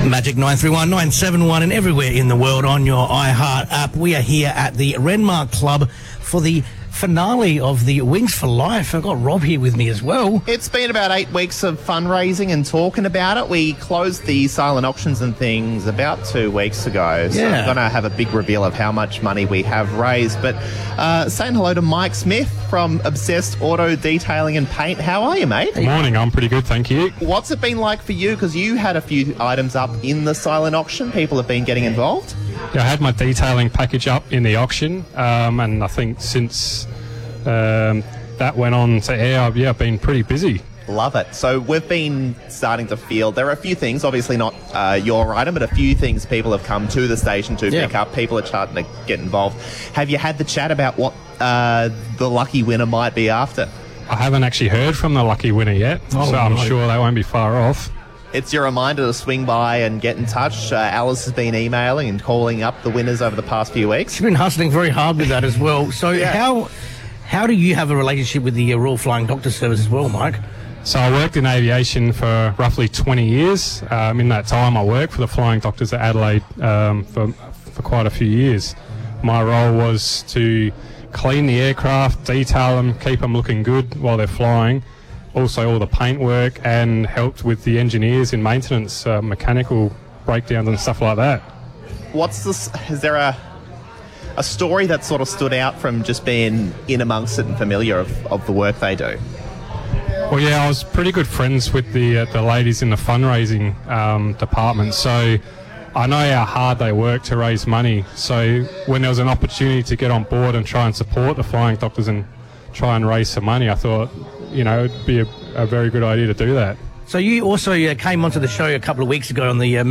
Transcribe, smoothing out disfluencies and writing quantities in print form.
Magic 931 971 and everywhere in the world on your iHeart app. We are here at the Renmark Club for the finale of the Wings for Life. I've got Rob here with me as well. It's been about 8 weeks of fundraising and talking about it. We closed the silent auctions and things about 2 weeks ago. So we're going to have a big reveal of how much money we have raised. But saying hello to Mike Smith from Obsessed Auto Detailing and Paint. How are you, mate? Good morning. I'm pretty good, thank you. What's it been like for you? Because you had a few items up in the silent auction. People have been getting involved. Yeah, I had my detailing package up in the auction, and I think since that went on to air, I've been pretty busy. Love it. So we've been starting to feel there are a few things, obviously not your item, but a few things people have come to the station to pick up. People are starting to get involved. Have you had the chat about what the lucky winner might be after? I haven't actually heard from the lucky winner yet, I'm sure they won't be far off. It's your reminder to swing by and get in touch. Alice has been emailing and calling up the winners over the past few weeks. She's been hustling very hard with that as well. So how do you have a relationship with the Royal Flying Doctor Service as well, Mike? So I worked in aviation for roughly 20 years. In that time I worked for the Flying Doctors at Adelaide for quite a few years. My role was to clean the aircraft, detail them, keep them looking good while they're flying. Also all the paint work, and helped with the engineers in maintenance, mechanical breakdowns and stuff like that. Is there a story that sort of stood out from just being in amongst it and familiar of the work they do? Well, yeah, I was pretty good friends with the ladies in the fundraising department, so I know how hard they work to raise money. So when there was an opportunity to get on board and try and support the Flying Doctors and try and raise some money, I thought, it'd be a very good idea to do that. So you also came onto the show a couple of weeks ago on the